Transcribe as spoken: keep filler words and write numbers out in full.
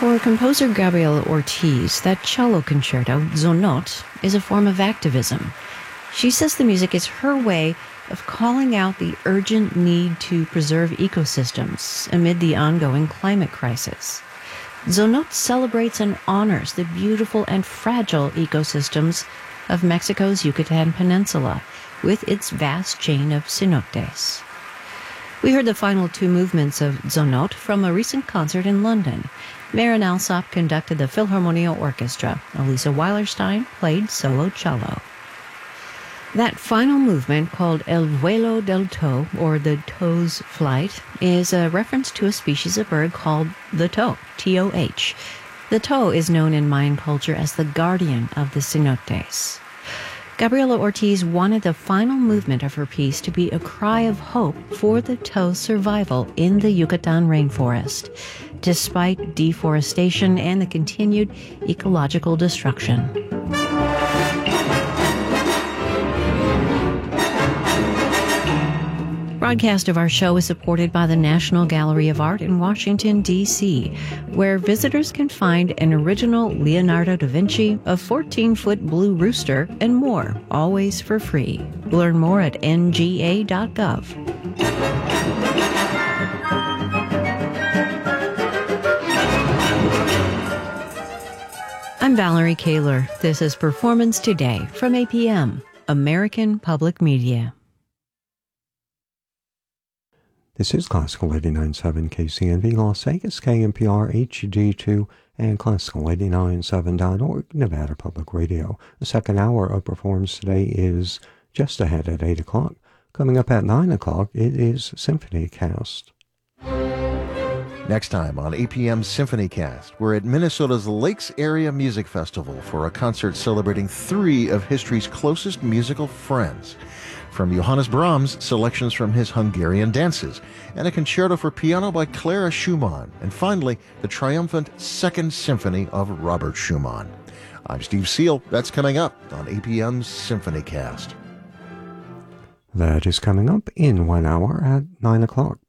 For composer Gabriela Ortiz, that cello concerto, Zonot, is a form of activism. She says the music is her way of calling out the urgent need to preserve ecosystems amid the ongoing climate crisis. Zonot celebrates and honors the beautiful and fragile ecosystems of Mexico's Yucatan Peninsula with its vast chain of cenotes. We heard the final two movements of Zonot from a recent concert in London. Maren Alsop conducted the Philharmonia Orchestra. Elisa Weilerstein played solo cello. That final movement, called El Vuelo del Toh, or the Toh's Flight, is a reference to a species of bird called the toh, T O H. The toh is known in Mayan culture as the guardian of the cenotes. Gabriela Ortiz wanted the final movement of her piece to be a cry of hope for the toh's survival in the Yucatan rainforest, despite deforestation and the continued ecological destruction. Broadcast of our show is supported by the National Gallery of Art in Washington, D C, where visitors can find an original Leonardo da Vinci, a fourteen-foot blue rooster, and more, always for free. Learn more at N G A dot gov. I'm Valerie Kaler. This is Performance Today from A P M, American Public Media. This is Classical eighty-nine point seven K C N V Las Vegas, K N P R H D two, and Classical eighty-nine point seven dot org, Nevada Public Radio. The second hour of Performance Today is just ahead at eight o'clock. Coming up at nine o'clock, it is Symphony Cast. Next time on A P M Symphony Cast, we're at Minnesota's Lakes Area Music Festival for a concert celebrating three of history's closest musical friends. From Johannes Brahms, selections from his Hungarian dances, and a concerto for piano by Clara Schumann, and finally, the triumphant Second Symphony of Robert Schumann. I'm Steve Seal. That's coming up on A P M's Symphony Cast. That is coming up in one hour at nine o'clock.